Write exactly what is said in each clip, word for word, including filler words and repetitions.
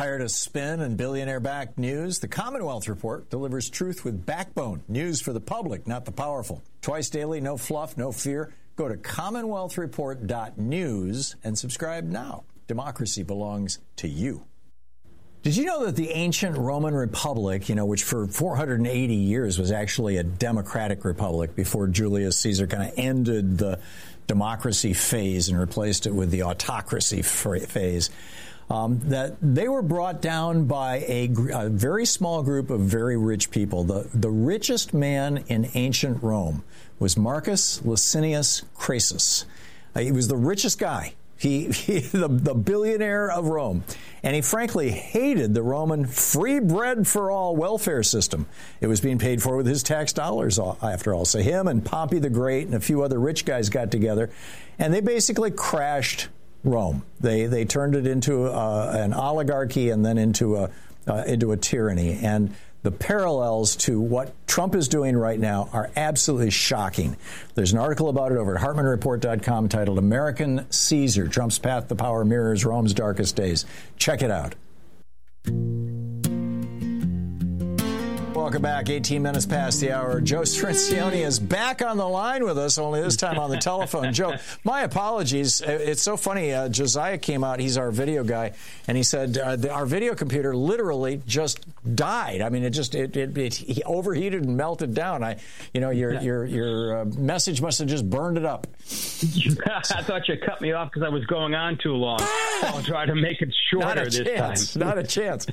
Tired of spin and billionaire-backed news? The Commonwealth Report delivers truth with backbone. News for the public, not the powerful. Twice daily, no fluff, no fear. Go to commonwealth report dot news and subscribe now. Democracy belongs to you. Did you know that the ancient Roman Republic, you know, which for four hundred eighty years was actually a democratic republic before Julius Caesar kind of ended the democracy phase and replaced it with the autocracy phase, um, that they were brought down by a, a very small group of very rich people. The, the richest man in ancient Rome was Marcus Licinius Crassus. Uh, he was the richest guy. He, he the, the billionaire of Rome. And he frankly hated the Roman free bread for all welfare system. It was being paid for with his tax dollars, after all. So him and Pompey the Great and a few other rich guys got together, and they basically crashed Rome. They they turned it into uh, an oligarchy and then into a uh, into a tyranny. And the parallels to what Trump is doing right now are absolutely shocking. There's an article about it over at hartmann report dot com titled American Caesar, Trump's Path to Power Mirrors Rome's Darkest Days. Check it out. Welcome back. eighteen minutes past the hour. Joe Cirincione is back on the line with us, only this time on the telephone. Joe, my apologies. It's so funny. Uh, Josiah came out. He's our video guy, and he said uh, the, our video computer literally just died. I mean, it just it, it, it he overheated and melted down. I, you know, your yeah. your your uh, message must have just burned it up. I thought you cut me off because I was going on too long. I'll try to make it shorter this chance. time. Not a chance.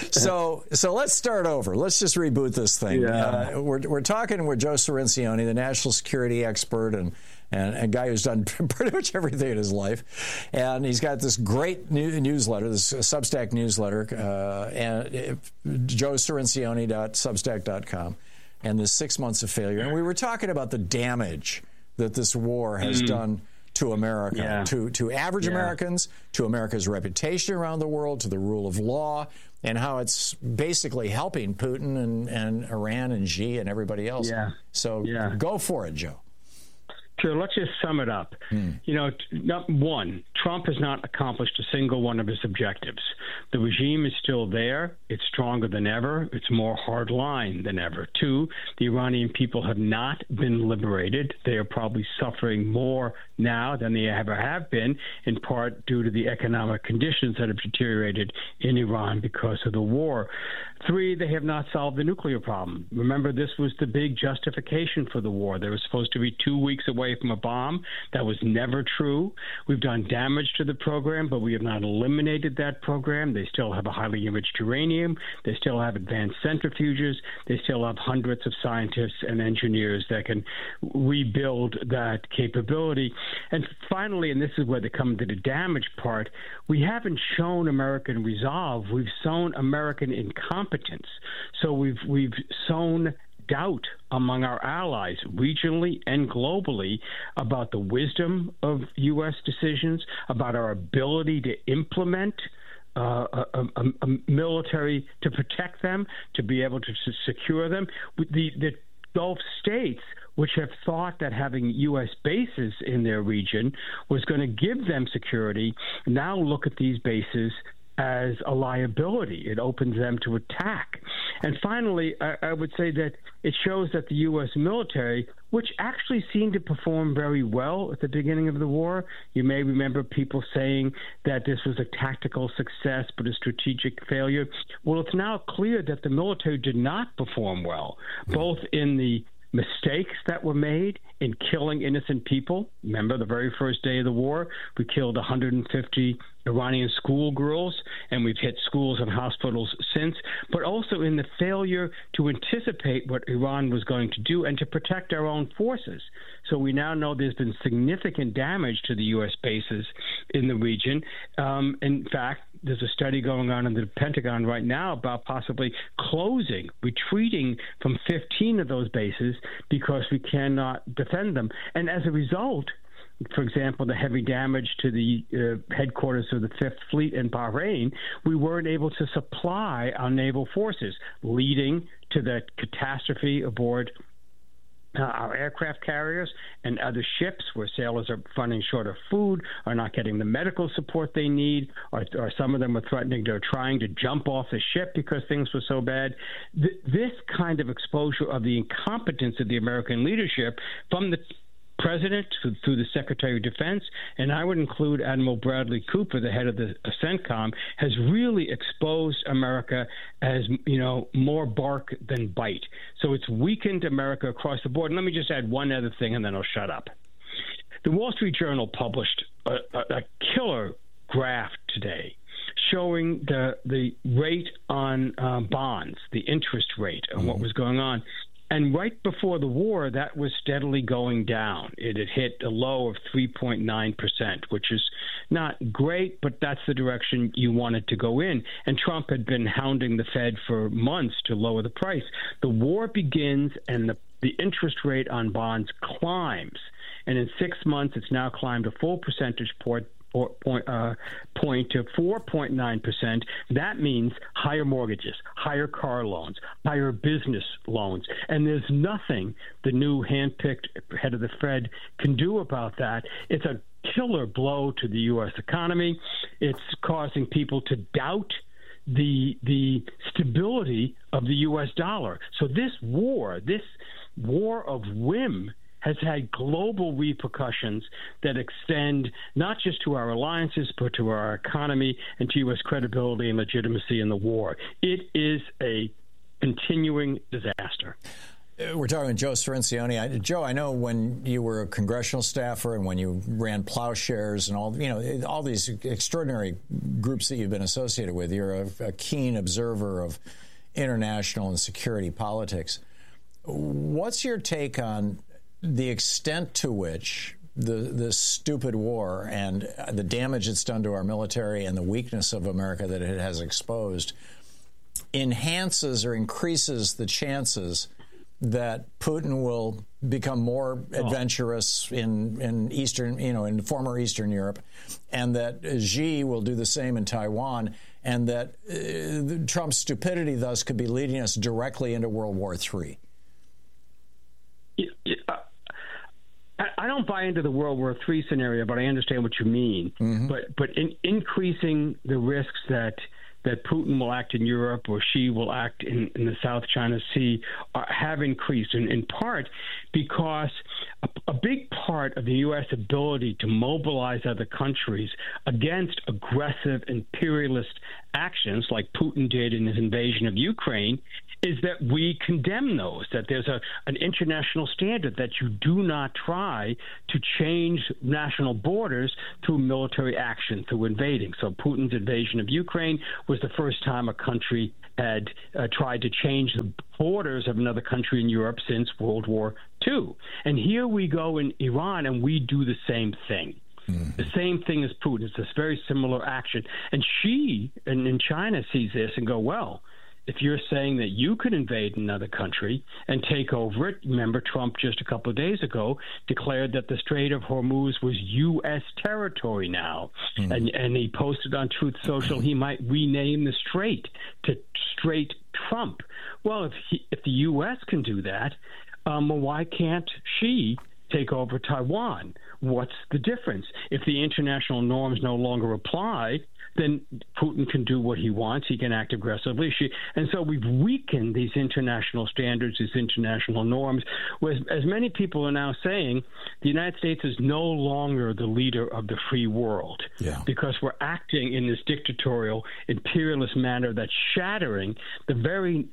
So so let's start over. Let's just reboot this thing. Yeah. Uh, we're we're talking with Joe Cirincione, the national security expert and, and a guy who's done pretty much everything in his life. And he's got this great new newsletter, this Substack newsletter, uh, and joe cirincione dot substack dot com, and the six months of failure. And we were talking about the damage that this war has mm. done to America, yeah. to, to average yeah. Americans, to America's reputation around the world, to the rule of law, and how it's basically helping Putin and, and Iran and Xi and everybody else. Yeah. So yeah. go for it, Joe. Sure, let's just sum it up. Hmm. You know, t- one, Trump has not accomplished a single one of his objectives. The regime is still there. It's stronger than ever. It's more hardline than ever. Two, the Iranian people have not been liberated. They are probably suffering more now than they ever have been, in part due to the economic conditions that have deteriorated in Iran because of the war. Three, they have not solved the nuclear problem. Remember, this was the big justification for the war. They were supposed to be two weeks away from a bomb. That was never true. We've done damage to the program, but we have not eliminated that program. They still have a highly enriched uranium. They still have advanced centrifuges. They still have hundreds of scientists and engineers that can rebuild that capability. And finally, and this is where they come to the damage part, we haven't shown American resolve. We've shown American incompetence. So we've we've sown doubt among our allies regionally and globally about the wisdom of U S decisions, about our ability to implement uh, a, a, a military to protect them, to be able to secure them. The, the Gulf states, which have thought that having U S bases in their region was going to give them security, now look at these bases as a liability. It opens them to attack. And finally, I, I would say that it shows that the U S military, which actually seemed to perform very well at the beginning of the war, you may remember people saying that this was a tactical success but a strategic failure. Well, it's now clear that the military did not perform well, both in the mistakes that were made in killing innocent people. Remember, the very first day of the war, we killed one hundred fifty Iranian schoolgirls, and we've hit schools and hospitals since, but also in the failure to anticipate what Iran was going to do and to protect our own forces. So we now know there's been significant damage to the U S bases in the region. Um, in fact, there's a study going on in the Pentagon right now about possibly closing, retreating from fifteen of those bases because we cannot defend them. And as a result, for example, the heavy damage to the uh, headquarters of the Fifth Fleet in Bahrain, we weren't able to supply our naval forces, leading to the catastrophe aboard Uh, our aircraft carriers and other ships where sailors are running short of food, are not getting the medical support they need, or, or some of them are threatening, they're trying to jump off the ship because things were so bad. Th- this kind of exposure of the incompetence of the American leadership from the President through the Secretary of Defense, and I would include Admiral Bradley Cooper, the head of the CENTCOM, has really exposed America as, you know, more bark than bite. So it's weakened America across the board. And let me just add one other thing, and then I'll shut up. The Wall Street Journal published a, a, a killer graph today showing the the rate on uh, bonds, the interest rate, and mm-hmm. what was going on. And right before the war, that was steadily going down. It had hit a low of three point nine percent, which is not great, but that's the direction you wanted to go in. And Trump had been hounding the Fed for months to lower the price. The war begins, and the, the interest rate on bonds climbs. And in six months, it's now climbed a full percentage point. Point, uh, point to four point nine percent. That means higher mortgages, higher car loans, higher business loans. And there's nothing the new handpicked head of the Fed can do about that. It's a killer blow to the U S economy. It's causing people to doubt the the stability of the U S dollar. So this war, this war of whim, has had global repercussions that extend not just to our alliances, but to our economy and to U S credibility and legitimacy in the war. It is a continuing disaster. We're talking with Joe Cirincione. I, Joe, I know when you were a congressional staffer and when you ran Plowshares and all, you know, all these extraordinary groups that you've been associated with, you're a, a keen observer of international and security politics. What's your take on the extent to which the this stupid war and the damage it's done to our military and the weakness of America that it has exposed enhances or increases the chances that Putin will become more adventurous in, in Eastern, you know, in former Eastern Europe, and that Xi will do the same in Taiwan, and that uh, Trump's stupidity thus could be leading us directly into World War Three? Yeah, yeah. I don't buy into the World War Three scenario, but I understand what you mean. Mm-hmm. But but in increasing the risks that that Putin will act in Europe or Xi will act in, in the South China Sea are, have increased, in, in part because a, a big part of the U S ability to mobilize other countries against aggressive imperialist actions like Putin did in his invasion of Ukraine is that we condemn those, that there's a an international standard that you do not try to change national borders through military action, through invading. So Putin's invasion of Ukraine was the first time a country had uh, tried to change the borders of another country in Europe since World War Two. And here we go in Iran, and we do the same thing. Mm-hmm. The same thing as Putin. It's this very similar action. And Xi in, in China sees this and go, well, if you're saying that you could invade another country and take over it, remember Trump just a couple of days ago declared that the Strait of Hormuz was U S territory now. Mm-hmm. And, and he posted on Truth Social he might rename the strait to Strait Trump. Well, if, he, if the U S can do that, um, well, why can't Xi take over Taiwan? What's the difference? If the international norms no longer apply, then Putin can do what he wants. He can act aggressively. And so we've weakened these international standards, these international norms. Whereas, as many people are now saying, the United States is no longer the leader of the free world yeah. because we're acting in this dictatorial, imperialist manner that's shattering the very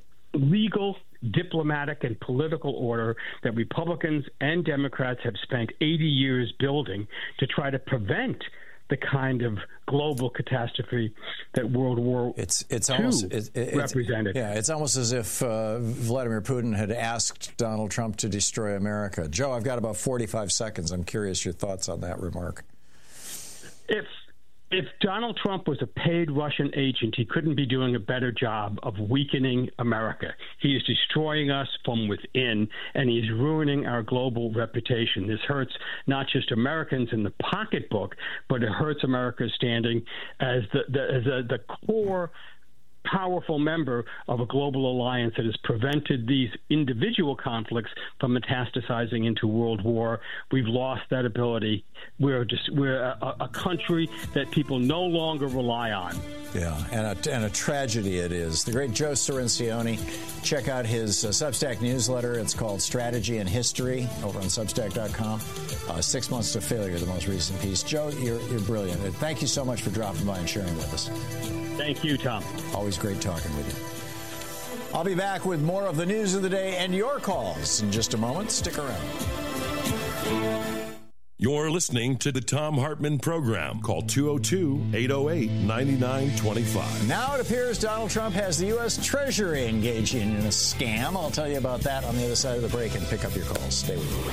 legal, diplomatic, and political order that Republicans and Democrats have spent eighty years building to try to prevent the kind of global catastrophe that World War it's it's almost it, it, represented. It's, yeah, it's almost as if uh, Vladimir Putin had asked Donald Trump to destroy America. Joe, I've got about forty-five seconds. I'm curious your thoughts on that remark. If if Donald Trump was a paid Russian agent, he couldn't be doing a better job of weakening America. He is destroying us from within, and he's ruining our global reputation. This hurts not just Americans in the pocketbook, but it hurts America's standing as the, the, as a, the core powerful member of a global alliance that has prevented these individual conflicts from metastasizing into world war. We've lost that ability. We're just we're a, a country that people no longer rely on. Yeah, and a, and a tragedy it is. The great Joe Cirincione. Check out his uh, Substack newsletter. It's called Strategy and History over on Substack dot com. Uh, Six Months to Failure, the most recent piece. Joe, you're, you're brilliant. Thank you so much for dropping by and sharing with us. Thank you, Tom. Always great talking with you. I'll be back with more of the news of the day and your calls in just a moment. Stick around. You're listening to the Thom Hartmann Program. Call two oh two, eight oh eight, nine nine two five. Now it appears Donald Trump has the U S Treasury engaging in a scam. I'll tell you about that on the other side of the break and pick up your calls. Stay with me.